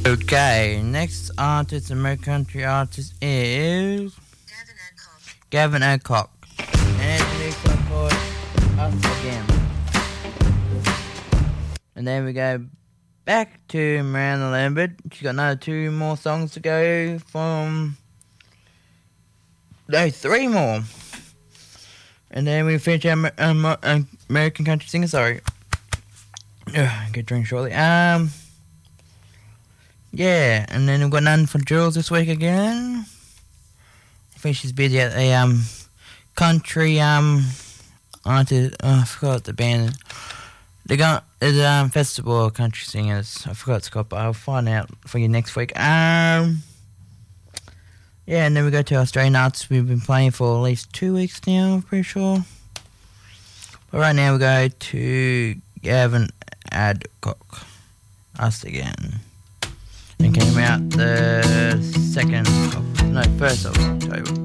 Okay, next artist, American country artist is Gavin Adcock. And it's called Us Again. And then we go back to Miranda Lambert. She's got another 2 more songs to go from... No, 3 more. And then we finish our American country singer, sorry. Get drink shortly. Yeah, and then we've got none for Jules this week again. I think she's busy at a country artist. I forgot the band. There's a festival of country singers. I forgot it's called, but I'll find out for you next week. Yeah, and then we go to Australian artists we've been playing for at least 2 weeks now, I'm pretty sure. But right now we go to Gavin Adcock. Us Again. It came out the 1st of October.